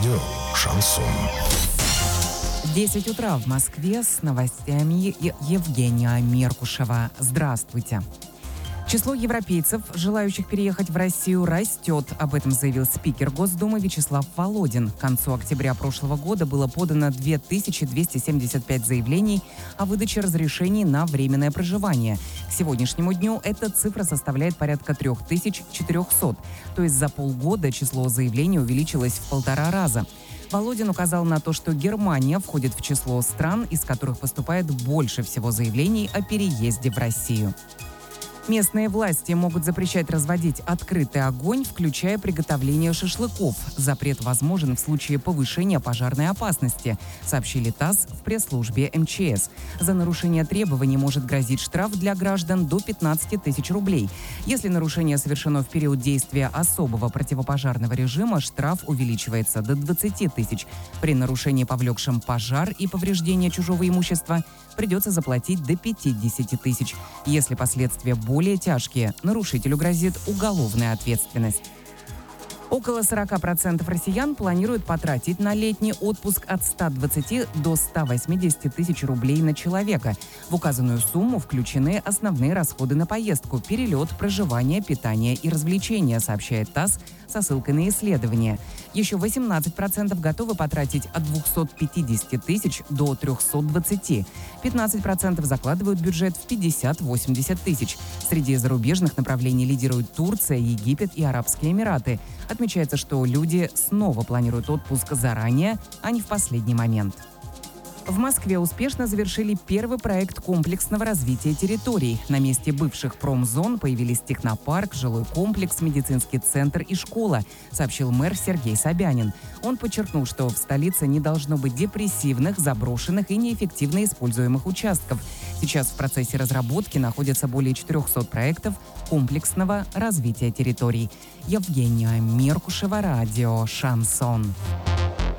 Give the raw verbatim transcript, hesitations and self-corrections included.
Радио «Шансон». десять утра в Москве с новостями Евгения Меркушева. Здравствуйте. Число европейцев, желающих переехать в Россию, растет. Об этом заявил спикер Госдумы Вячеслав Володин. К концу октября прошлого года было подано две тысячи двести семьдесят пять заявлений о выдаче разрешений на временное проживание. К сегодняшнему дню эта цифра составляет порядка три тысячи четыреста. То есть за полгода число заявлений увеличилось в полтора раза. Володин указал на то, что Германия входит в число стран, из которых поступает больше всего заявлений о переезде в Россию. Местные власти могут запрещать разводить открытый огонь, включая приготовление шашлыков. Запрет возможен в случае повышения пожарной опасности, сообщили ТАСС в пресс-службе эм че эс. За нарушение требований может грозить штраф для граждан до пятнадцати тысяч рублей. Если нарушение совершено в период действия особого противопожарного режима, штраф увеличивается до двадцати тысяч. При нарушении, повлекшем пожар и повреждение чужого имущества, придется заплатить до пятидесяти тысяч. Если последствия более тяжкие, нарушителю грозит уголовная ответственность. Около сорока процентов россиян планируют потратить на летний отпуск от ста двадцати до ста восьмидесяти тысяч рублей на человека. В указанную сумму включены основные расходы на поездку, перелет, проживание, питание и развлечения, сообщает ТАСС со ссылкой на исследование. Еще восемнадцать процентов готовы потратить от двухсот пятидесяти тысяч до трехсот двадцати. пятнадцать процентов закладывают бюджет в пятьдесят-восемьдесят тысяч. Среди зарубежных направлений лидируют Турция, Египет и Арабские Эмираты. Отмечается, что люди снова планируют отпуск заранее, а не в последний момент. В Москве успешно завершили первый проект комплексного развития территорий. На месте бывших промзон появились технопарк, жилой комплекс, медицинский центр и школа, сообщил мэр Сергей Собянин. Он подчеркнул, что в столице не должно быть депрессивных, заброшенных и неэффективно используемых участков. Сейчас в процессе разработки находится более четырехсот проектов комплексного развития территорий. Евгения Меркушева, радио «Шансон».